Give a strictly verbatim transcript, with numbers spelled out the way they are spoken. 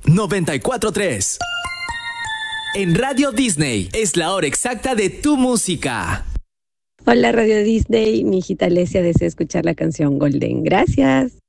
noventa y cuatro punto tres. En Radio Disney es la hora exacta de tu música. Hola Radio Disney, mi hijita Alesia desea escuchar la canción Golden. Gracias.